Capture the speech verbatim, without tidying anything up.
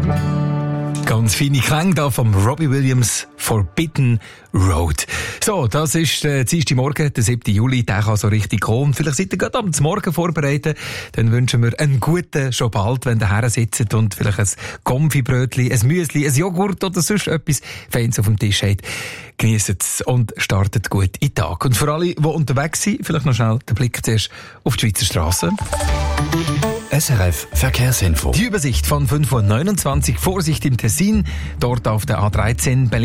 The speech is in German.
Ganz feine Klänge da vom Robbie Williams, Forbidden Road. So, das ist der dienstag Morgen, der siebten Juli. Der kann so richtig kommen. Vielleicht seid ihr gerade am Morgen vorbereitet. Dann wünschen wir einen guten schon bald, wenn ihr her sitzt und vielleicht ein Konfibrötli, ein Müsli, ein Joghurt oder sonst etwas Feines auf dem Tisch habt. Genießt es und startet gut in den Tag. Und für alle, die unterwegs sind, vielleicht noch schnell den Blick zuerst auf die Schweizer Straße. S R F Verkehrsinfo. Die Übersicht von fünf Uhr neunundzwanzig. Vorsicht im Tessin. Dort auf der A dreizehn Berlin